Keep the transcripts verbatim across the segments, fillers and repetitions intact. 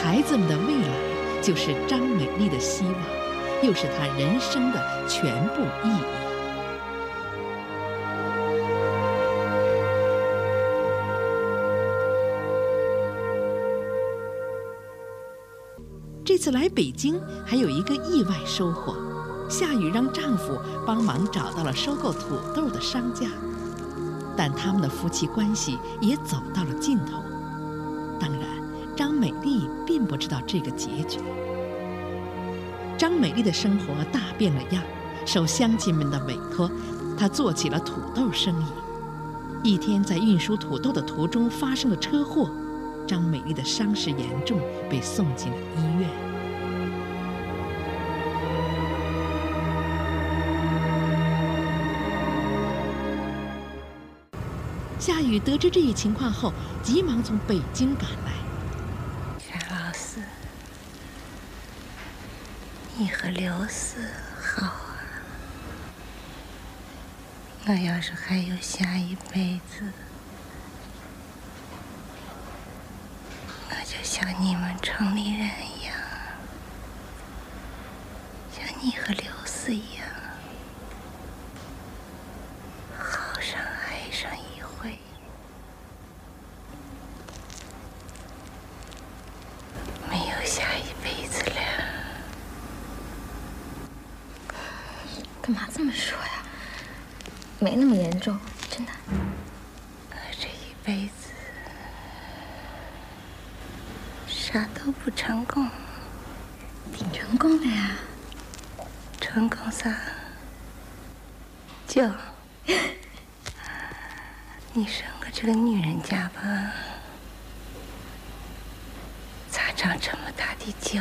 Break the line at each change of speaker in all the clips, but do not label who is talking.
孩子们的未来就是张美丽的希望，又是她人生的全部意义。这次来北京还有一个意外收获，夏雨让丈夫帮忙找到了收购土豆的商家，但他们的夫妻关系也走到了尽头。当然，张美丽并不知道这个结局。张美丽的生活大变了样，受乡亲们的委托，她做起了土豆生意。一天在运输土豆的途中发生了车祸，张美丽的伤势严重，被送进了医院。夏雨得知这一情况后，急忙从北京赶来。
夏老四，你和刘四好啊！我要是还有下一辈子，我就像你们城里人一样，像你和刘四一样，好上爱上一回。没有下一辈子了。
干嘛这么说呀？没那么严重，真的。
我这一辈子啥都不成功。
挺成功的呀。
成功啥？就你生个这个女人家吧，咋长这么大的脚？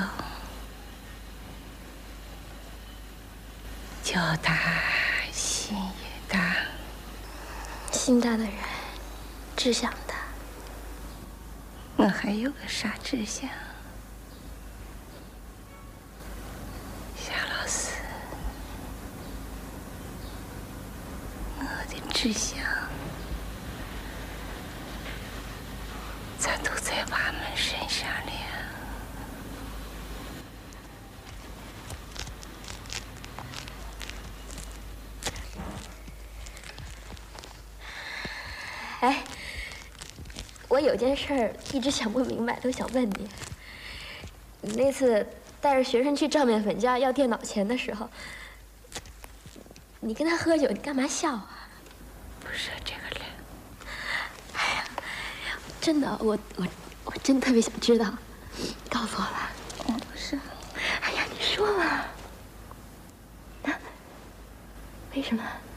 脚大心也大。
心大的人，志向大。
我还有个啥志向？夏老四，我的志向咋都在娃们身上了？
哎，我有件事儿一直想不明白，都想问你。你那次带着学生去赵面粉家要电脑钱的时候，你跟他喝酒，你干嘛笑啊？
不说这个了。
哎呀，真的，我我我真特别想知道，告诉我吧。
我不是。
哎呀，你说吧。啊？为什么？